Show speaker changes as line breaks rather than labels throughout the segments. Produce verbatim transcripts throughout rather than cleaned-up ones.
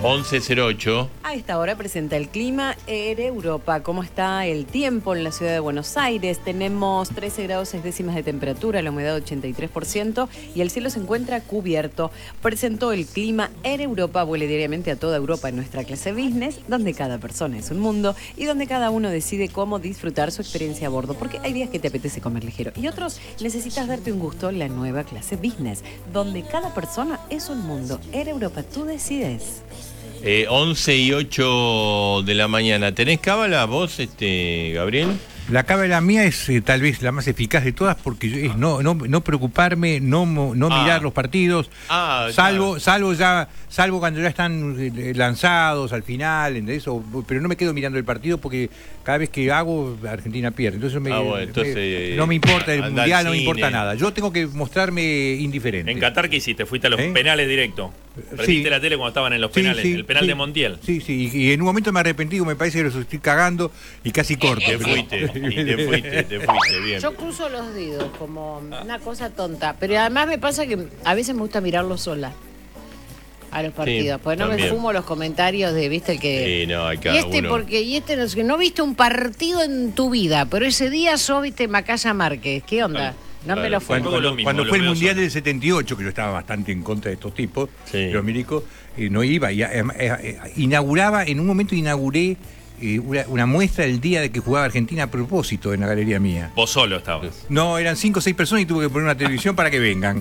once cero ocho.
A esta hora presenta el clima en Europa. ¿Cómo está el tiempo en la ciudad de Buenos Aires? Tenemos trece grados seis décimas de temperatura, la humedad ochenta y tres por ciento y el cielo se encuentra cubierto. Presentó el clima en Europa. Vuele diariamente a toda Europa en nuestra clase business, donde cada persona es un mundo y donde cada uno decide cómo disfrutar su experiencia a bordo. Porque hay días que te apetece comer ligero y otros necesitas darte un gusto. La nueva clase business, donde cada persona es un mundo. En Europa tú decides.
Eh, once y ocho de la mañana. ¿Tenés cábala vos, este, Gabriel?
La cábala mía es eh, tal vez la más eficaz de todas porque yo- es no, no, no preocuparme, no, mo- no
Ah.
mirar los partidos,
Ah,
salvo,
claro.
salvo ya, salvo cuando ya están eh, lanzados al final, ¿entendés? O- pero no me quedo mirando el partido porque cada vez que hago Argentina pierde. Entonces, me,
Ah, bueno, entonces,
me-
eh,
no me importa el
anda al
mundial, no me
cine.
importa nada. Yo tengo que mostrarme indiferente.
En Qatar, ¿qué hiciste? ¿Fuiste a los
¿Eh?
penales directo? ¿Prendiste
Sí.
la tele cuando estaban en los
Sí,
penales?
sí,
el penal
sí.
de Montiel.
Sí, sí, y, y en un momento me arrepentí, me parece que los estoy cagando y casi corto.
Te
pero-
fuiste, y te fuiste, te fuiste, bien.
Yo cruzo los dedos como una cosa tonta, pero además me pasa que a veces me gusta mirarlo sola a los partidos, porque no
también.
me fumo los comentarios de, viste, el que...
Sí, no, hay
y
cada
este
uno.
porque, y este no sé qué, no viste un partido en tu vida, pero ese día sos, viste, Macaya Márquez, ¿qué onda? No me
claro.
lo fumo.
Cuando,
Todo lo
cuando-
mismo,
cuando
lo
fue el
veo
Mundial
solo.
del setenta y ocho, que yo estaba bastante en contra de estos tipos,
Sí.
los milicos, eh, no iba. Y, eh, eh, inauguraba, en un momento inauguré eh, una, una muestra del día de que jugaba Argentina a propósito en la galería mía.
Vos solo estabas.
No, eran cinco o seis personas y tuve que poner una televisión para que vengan.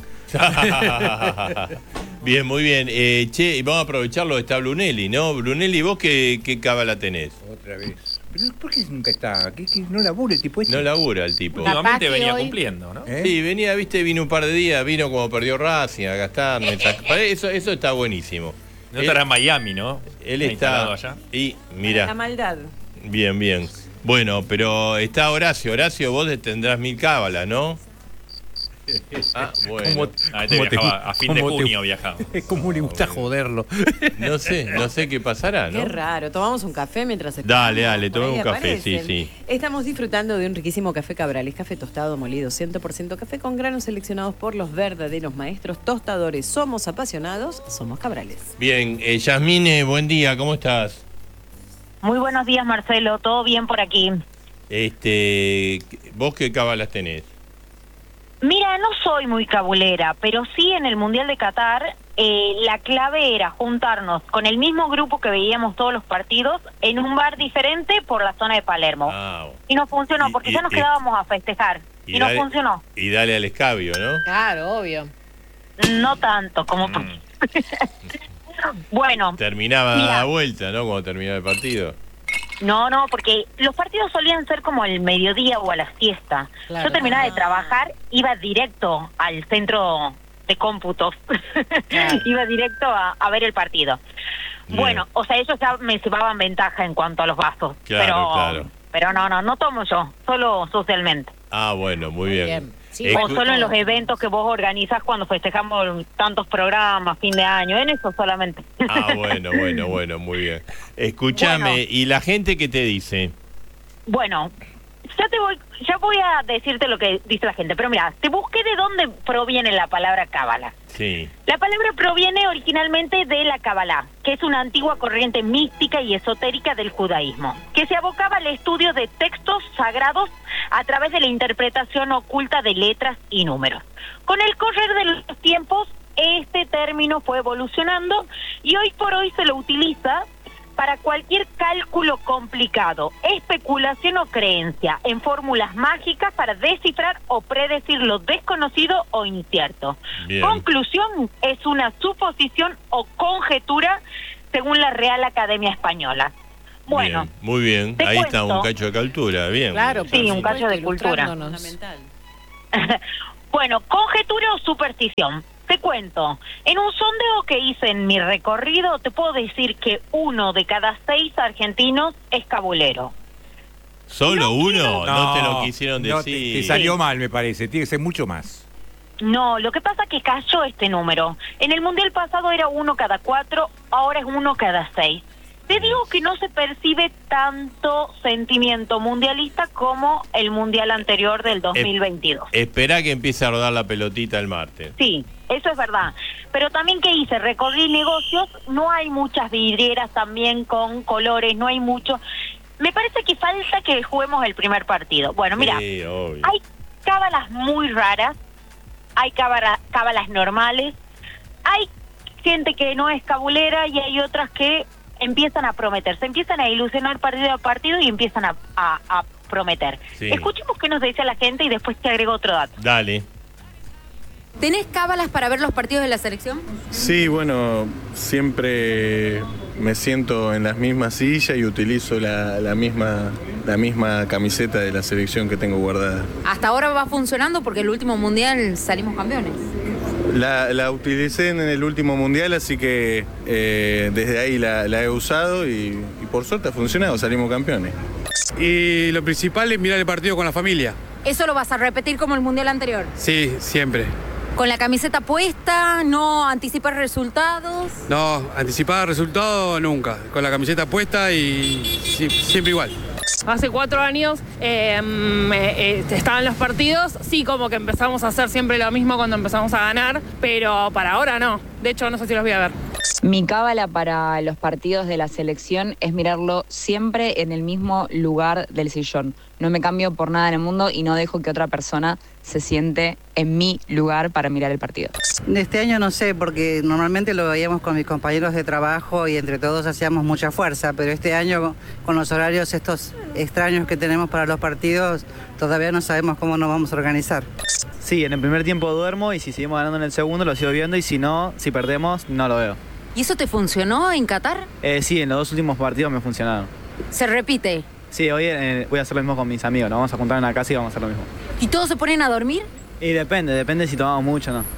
Bien, muy bien. Eh, che, y vamos a aprovecharlo, está Brunelli, ¿no? Brunelli, ¿vos qué, qué cábala tenés?
Otra vez. ¿Pero por qué nunca está? ¿Qué, qué, no labura el tipo ese?
No labura el tipo.
Capaz
Últimamente
que
venía
hoy-
cumpliendo, ¿no?
¿Eh?
Sí, venía, viste, vino un par de días, vino como perdió Racing a gastar. me sac- para Eso, eso está buenísimo.
No
Él-
estará en Miami, ¿no?
Él
instalado
está.
allá.
Y
La
mira,
maldad.
bien, bien. Bueno, pero está Horacio. Horacio, vos tendrás mil cábalas, ¿no? Ah, bueno.
¿Cómo-
Ah, este
cómo te
viajaba,
gu-
a fin de
cómo te-
junio viajaba.
Es como le gusta joderlo.
No sé, no sé qué pasará, ¿no?
Qué raro. Tomamos un café mientras
Dale,
esperamos.
dale,
Por
tomemos
ahí
un café, sí,
aparecen.
sí.
Estamos disfrutando de un riquísimo café Cabrales, café tostado molido, cien por ciento café con granos seleccionados por los verdaderos maestros tostadores. Somos apasionados, somos Cabrales.
Bien, eh, Yasmine, buen día, ¿cómo estás?
Muy buenos días, Marcelo. ¿Todo bien por aquí?
Este, ¿vos qué cábalas tenés?
Mira, no soy muy cabulera, pero sí en el Mundial de Qatar eh, la clave era juntarnos con el mismo grupo que veíamos todos los partidos en un bar diferente por la zona de Palermo.
Ah,
Y no funcionó,
Y-
porque
y-
ya nos
y-
quedábamos a festejar. Y, no
dale-
funcionó.
Y dale al escabio, ¿no?
Claro, obvio.
No tanto como...
Mm.
Bueno,
Terminaba
Mira.
la vuelta, ¿no? Cuando terminaba el partido.
no, no, porque los partidos solían ser como al mediodía o a la siesta.
Claro.
Yo terminaba de
Ah.
trabajar, iba directo al centro de cómputos.
Claro.
Iba directo a, a ver el partido.
Bien.
Bueno, o sea, ellos ya me llevaban ventaja en cuanto a los vasos.
Claro,
pero,
claro.
pero no, no, no tomo yo, solo socialmente.
Ah, bueno, muy bien.
Bien. Sí,
Escu-
O solo en los eventos que vos organizás cuando festejamos tantos programas, fin de año, en eso solamente.
Ah, bueno, bueno, bueno, muy bien. Escúchame,
Bueno.
¿y la gente qué te dice?
Bueno, ya te voy, ya voy a decirte lo que dice la gente, pero mira, te busqué de dónde proviene la palabra cábala.
Sí.
La palabra proviene originalmente de la Kabbalah, que es una antigua corriente mística y esotérica del judaísmo, que se abocaba al estudio de textos sagrados a través de la interpretación oculta de letras y números. Con el correr de los tiempos, este término fue evolucionando y hoy por hoy se lo utiliza para cualquier cálculo complicado, especulación o creencia en fórmulas mágicas para descifrar o predecir lo desconocido o incierto.
Bien.
Conclusión, es una suposición o conjetura según la Real Academia Española. Bueno,
Bien, muy bien.
te
Ahí está
cuento.
un cacho de cultura, bien.
Claro,
Sí,
por
un
supuesto,
cacho de cultura.
ilustrándonos. Fundamental.
bueno, conjetura o superstición. Te cuento, en un sondeo que hice en mi recorrido, te puedo decir que uno de cada seis argentinos es cabulero.
¿Solo
No
uno? No, te lo quisieron
no, te-
decir.
te salió mal, me parece. Tiene que ser mucho más.
No, lo que pasa es que cayó este número. En el mundial pasado era uno cada cuatro, ahora es uno cada seis. Te digo que no se percibe tanto sentimiento mundialista como el mundial anterior del dos mil veintidós.
Esperá que empiece a rodar la pelotita el martes.
Sí, Eso es verdad. Pero también, ¿qué hice? Recorrí negocios, no hay muchas vidrieras también con colores, no hay mucho. Me parece que falta que juguemos el primer partido. Bueno, mira,
Sí, obvio.
hay cábalas muy raras, hay cábala- cábalas normales, hay gente que no es cabulera y hay otras que empiezan a prometer, se empiezan a ilusionar partido a partido y empiezan a, a, a prometer.
Sí.
Escuchemos qué nos dice la gente y después te agrego otro dato.
Dale.
¿Tenés cábalas para ver los partidos de la selección?
Sí, bueno, siempre me siento en las mismas sillas y utilizo la, la misma, la misma camiseta de la selección que tengo guardada.
Hasta ahora va funcionando porque el último mundial salimos campeones.
La, la utilicé en el último mundial, así que eh, desde ahí la, la he usado y, y por suerte ha funcionado, salimos campeones.
Y lo principal es mirar el partido con la familia.
¿Eso lo vas a repetir como el mundial anterior?
Sí, siempre.
¿Con la camiseta puesta? ¿No anticipar resultados?
No, anticipar resultado nunca. Con la camiseta puesta y sí, siempre igual.
Hace cuatro años eh, eh, estaban los partidos, sí, como que empezamos a hacer siempre lo mismo cuando empezamos a ganar, pero para ahora no. De hecho, no sé si los voy a ver.
Mi cábala para los partidos de la selección es mirarlo siempre en el mismo lugar del sillón. No me cambio por nada en el mundo y no dejo que otra persona se siente en mi lugar para mirar el partido.
De este año no sé, porque normalmente lo veíamos con mis compañeros de trabajo y entre todos hacíamos mucha fuerza, pero este año con los horarios estos extraños que tenemos para los partidos, todavía no sabemos cómo nos vamos a organizar.
Sí, en el primer tiempo duermo y si seguimos ganando en el segundo lo sigo viendo y si no, si perdemos, no lo veo.
¿Y eso te funcionó en Qatar?
Eh, sí, en los dos últimos partidos me funcionaron.
¿Se repite?
Sí, hoy eh, voy a hacer lo mismo con mis amigos, nos vamos a juntar en la casa y vamos a hacer lo mismo.
¿Y todos se ponen a dormir?
Y depende, depende si tomamos mucho o no.